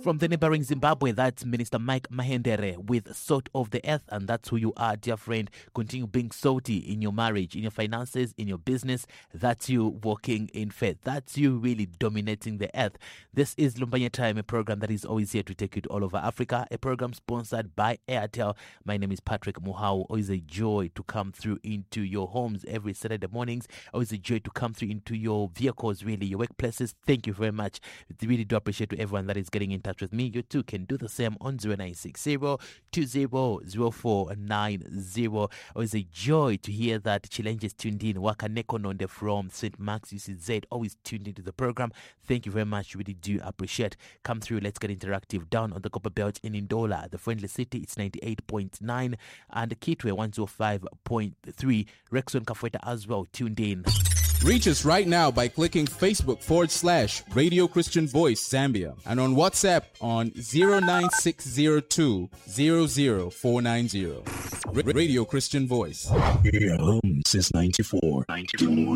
From the neighboring Zimbabwe, that's Minister Mike Mahendere with Salt of the Earth, and that's who you are, dear friend. Continue being salty in your marriage, in your finances, in your business. That's you walking in faith. That's you really dominating the earth. This is Lumbanye Time, a program that is always here to take you to all over Africa, a program sponsored by Airtel. My name is Patrick Muhau. Always a joy to come through into your homes every Saturday mornings. Always a joy to come through into your vehicles, really, your workplaces. Thank you very much. Really do appreciate to everyone that is getting in touch with me. You too can do the same on 0960-200490. Always a joy to hear that Challenge is tuned in. Waka Nekononde from St. Mark's UCZ, always tuned into the program. Thank you very much. Really do appreciate. Come through. Let's get interactive. Down on the Copper Belt in Ndola, the friendly city, it's 98.9, and Kitwe 105.3. Rexon Kafweta as well tuned in. Reach us right now by clicking Facebook.com/Radio Christian Voice Zambia and on WhatsApp on 09602 00490. Radio Christian Voice. Home since 94.